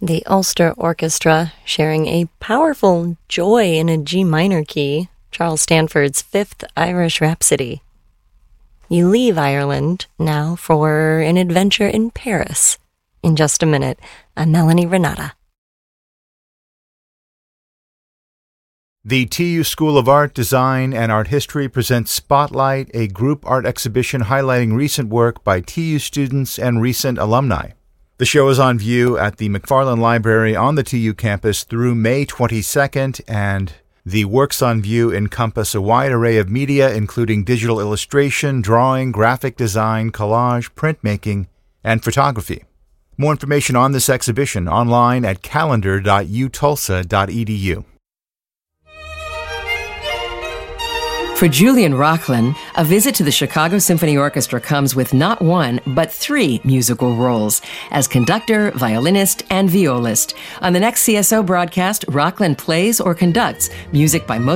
The Ulster Orchestra, sharing a powerful joy in a G minor key, Charles Stanford's Fifth Irish Rhapsody. You leave Ireland now for an adventure in Paris. In just a minute, I'm Melanie Renata. The TU School of Art, Design, and Art History presents Spotlight, a group art exhibition highlighting recent work by TU students and recent alumni. The show is on view at the McFarland Library on the TU campus through May 22nd, and the works on view encompass a wide array of media, including digital illustration, drawing, graphic design, collage, printmaking, and photography. More information on this exhibition online at calendar.utulsa.edu. For Julian Rochlin, a visit to the Chicago Symphony Orchestra comes with not one, but 3 musical roles as conductor, violinist, and violist. On the next CSO broadcast, Rochlin plays or conducts music by Mozart.